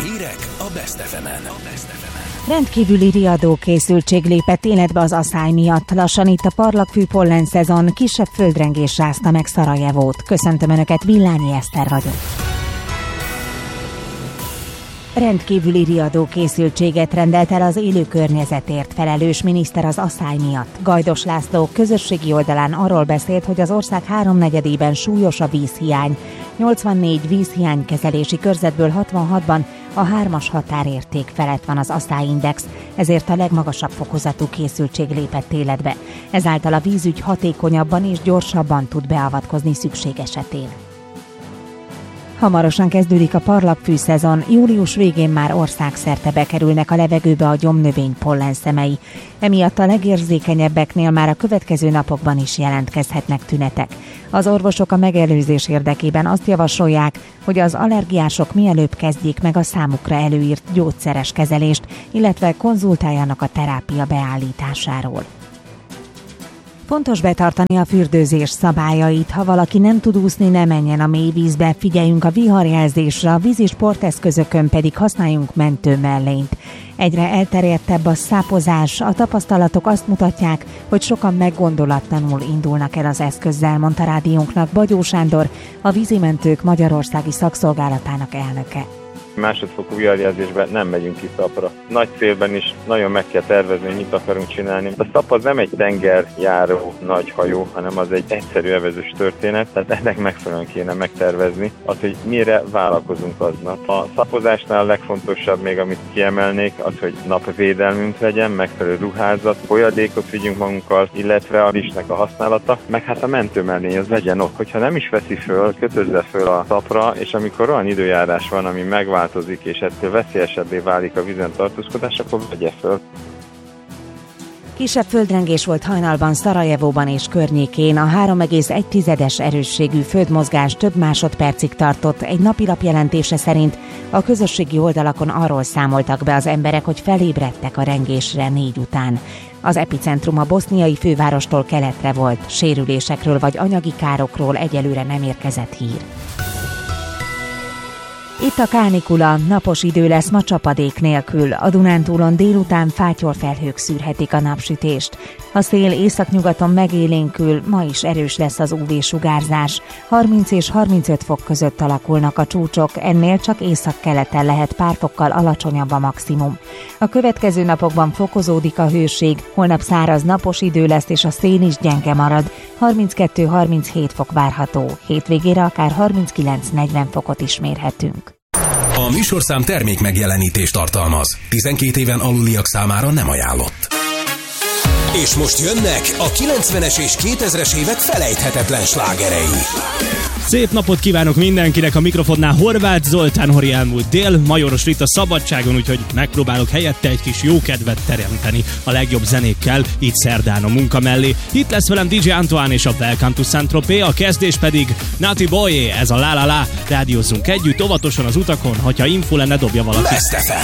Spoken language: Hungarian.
Hírek a Best FM-en. Rendkívüli riadókészültség lépett életbe az asszály miatt. Lassan itt a parlagfű pollen szezon, kisebb földrengés rázta meg Szarajevót. Köszöntöm Önöket, Villányi Eszter vagyok. Rendkívüli riadókészültséget rendelt el az élő környezetért felelős miniszter az asszály miatt. Gajdos László közösségi oldalán arról beszélt, hogy az ország 3/4-ében súlyos a vízhiány. 84 vízhiánykezelési körzetből 66-ban a 3-as határérték felett van az asszályindex, ezért a legmagasabb fokozatú készültség lépett életbe. Ezáltal a vízügy hatékonyabban és gyorsabban tud beavatkozni szükség esetén. Hamarosan kezdődik a parlagfű szezon, július végén már országszerte bekerülnek a levegőbe a gyomnövény pollenszemei. Emiatt a legérzékenyebbeknél már a következő napokban is jelentkezhetnek tünetek. Az orvosok a megelőzés érdekében azt javasolják, hogy az allergiások mielőbb kezdjék meg a számukra előírt gyógyszeres kezelést, illetve konzultáljanak a terápia beállításáról. Fontos betartani a fürdőzés szabályait. Ha valaki nem tud úszni, ne menjen a mély vízbe, figyeljünk a viharjelzésre, a vízi sporteszközökön pedig használjunk mentőmellényt. Egyre elterjedtebb a szápozás, a tapasztalatok azt mutatják, hogy sokan meggondolatlanul indulnak el az eszközzel, mondta rádiónknak Bagyó Sándor, a vízimentők magyarországi szakszolgálatának elnöke. Másodfokú viharjelzésben nem megyünk ki szapra. Nagy szélben is nagyon meg kell tervezni, hogy mit akarunk csinálni. A szap az nem egy tengerjáró nagy hajó, hanem az egy egyszerű evezős történet, tehát ennek megfelelően kéne megtervezni az, hogy mire vállalkozunk aznap. A szapozásnál a legfontosabb még, amit kiemelnék, az, hogy napvédelmünk legyen, megfelelő ruházat, folyadékot vigyünk magunkkal, illetve a rizsnek a használata, meg hát a mentőmellény az legyen ott. Hogyha nem is veszi föl, kötözze föl a szapra, és amikor olyan időjárás van, ami megváltozik, és ettől veszélyesebbé válik a vízen tartózkodás, akkor vegye föl. Kisebb földrengés volt hajnalban Szarajevóban és környékén. A 3,1-es erősségű földmozgás több másodpercig tartott. Egy napilap jelentése szerint a közösségi oldalakon arról számoltak be az emberek, hogy felébredtek a rengésre 4 után. Az epicentrum a boszniai fővárostól keletre volt. Sérülésekről vagy anyagi károkról egyelőre nem érkezett hír. Itt a kánikula, napos idő lesz ma csapadék nélkül. A Dunántúlon délután fátyolfelhők szűrhetik a napsütést. A szél északnyugaton megélénkül, ma is erős lesz az UV-sugárzás. 30 és 35 fok között alakulnak a csúcsok, ennél csak északkeleten lehet pár fokkal alacsonyabb a maximum. A következő napokban fokozódik a hőség, holnap száraz napos idő lesz és a szél is gyenge marad. 32-37 fok várható, hétvégére akár 39-40 fokot is mérhetünk. A műsorszám termék megjelenítést tartalmaz. 12 éven aluliak számára nem ajánlott. És most jönnek a 90-es és 2000-es évek felejthetetlen slágerei. Szép napot kívánok mindenkinek, a mikrofonnál Horváth Zoltán, Hori elmúlt dél, Majoros Rita szabadságon, úgyhogy megpróbálok helyette egy kis jó kedvet teremteni a legjobb zenékkel, így szerdán a munka mellé. Itt lesz velem DJ Antoine és a Welcome to Saint-Tropez, a kezdés pedig Nati Boyé, ez a La La La. Rádiózzunk együtt, óvatosan az utakon, hogyha info lenne, dobja valaki.